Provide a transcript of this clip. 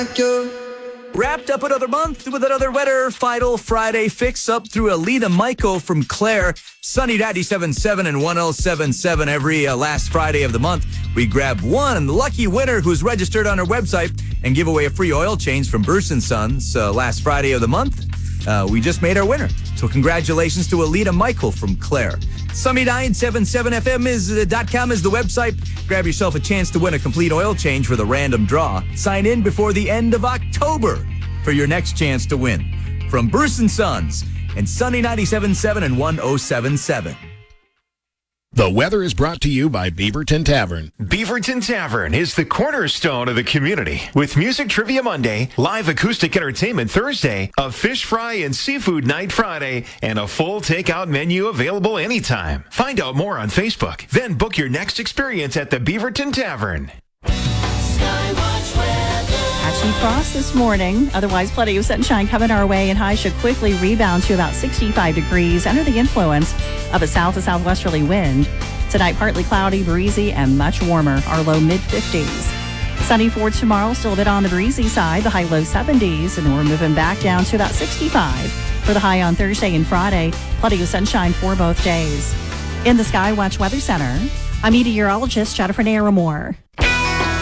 like you. Wrapped up another month with another weather final Friday fix up through Alita Michael from Claire. Sunny 97.7 and 107.7 every last Friday of the month. We grab one lucky winner who's registered on our website and give away a free oil change from Burson Sons last Friday of the month. We just made our winner. So congratulations to Alita Michael from Claire. Sunny977FM .com is the website. Grab yourself a chance to win a complete oil change for the random draw. Sign in before the end of October for your next chance to win. From Burson Sons and Sunny 97.7 and 107.7. The weather is brought to you by Beaverton Tavern. Beaverton Tavern is the cornerstone of the community. With Music Trivia Monday, live acoustic entertainment Thursday, a fish fry and seafood night Friday, and a full takeout menu available anytime. Find out more on Facebook. Then book your next experience at the Beaverton Tavern. Patchy frost this morning. Otherwise, plenty of sunshine coming our way, and highs should quickly rebound to about 65 degrees under the influence of a south to southwesterly wind. Tonight, partly cloudy, breezy, and much warmer. Our low mid-50s. Sunny for tomorrow, still a bit on the breezy side. The high low 70s, and we're moving back down to about 65 for the high on Thursday and Friday. Plenty of sunshine for both days. In the Skywatch Weather Center, I'm meteorologist Jennifer Naramore.